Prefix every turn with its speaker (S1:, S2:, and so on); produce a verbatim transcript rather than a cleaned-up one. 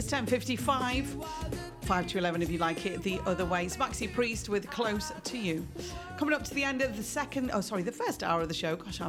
S1: ten fifty-five. five to eleven if you like it the other way. It's Maxi Priest with Close to You. Coming up to the end of the second, oh sorry, the first hour of the show. Gosh, I'm